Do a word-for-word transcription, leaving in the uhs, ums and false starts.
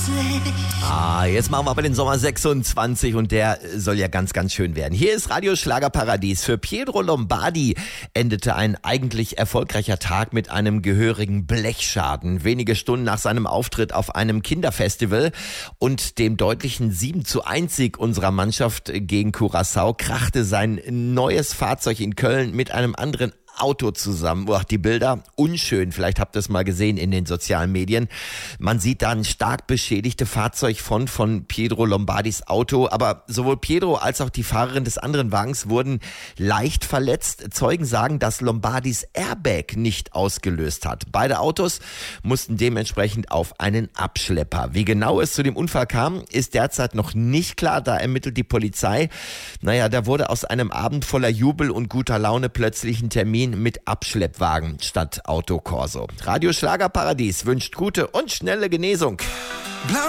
Ah, jetzt machen wir aber den Sommer sechsundzwanzig und der soll ja ganz, ganz schön werden. Hier ist Radio Schlagerparadies. Für Pietro Lombardi endete ein eigentlich erfolgreicher Tag mit einem gehörigen Blechschaden. Wenige Stunden nach seinem Auftritt auf einem Kinderfestival und dem deutlichen sieben zu eins Sieg unserer Mannschaft gegen Curaçao krachte sein neues Fahrzeug in Köln mit einem anderen Auto zusammen. Boah, die Bilder unschön. Vielleicht habt ihr es mal gesehen in den sozialen Medien. Man sieht da ein stark beschädigte Fahrzeugfront von Pietro Lombardis Auto. Aber sowohl Pietro als auch die Fahrerin des anderen Wagens wurden leicht verletzt. Zeugen sagen, dass Lombardis Airbag nicht ausgelöst hat. Beide Autos mussten dementsprechend auf einen Abschlepper. Wie genau es zu dem Unfall kam, ist derzeit noch nicht klar. Da ermittelt die Polizei. Naja, da wurde aus einem Abend voller Jubel und guter Laune plötzlich ein Termin mit Abschleppwagen statt Autokorso. Radio Schlagerparadies wünscht gute und schnelle Genesung.